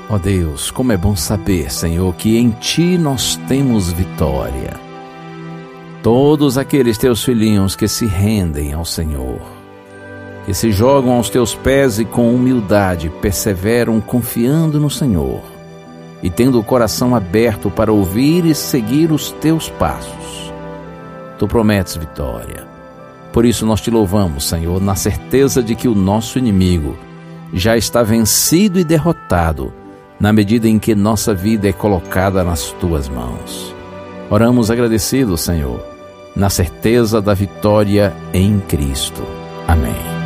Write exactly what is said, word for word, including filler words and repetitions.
Ó Deus, como é bom saber, Senhor, que em Ti nós temos vitória. Todos aqueles Teus filhinhos que se rendem ao Senhor, que se jogam aos Teus pés e com humildade perseveram confiando no Senhor e tendo o coração aberto para ouvir e seguir os Teus passos. Tu prometes vitória. Por isso nós Te louvamos, Senhor, na certeza de que o nosso inimigo já está vencido e derrotado, na medida em que nossa vida é colocada nas Tuas mãos. Oramos agradecidos, Senhor, na certeza da vitória em Cristo. Amém.